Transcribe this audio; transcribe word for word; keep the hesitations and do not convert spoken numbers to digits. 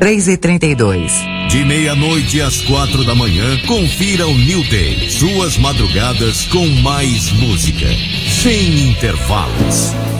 três e trinta e dois. De meia-noite às quatro da manhã, confira o New Day. Suas madrugadas com mais música. Sem intervalos.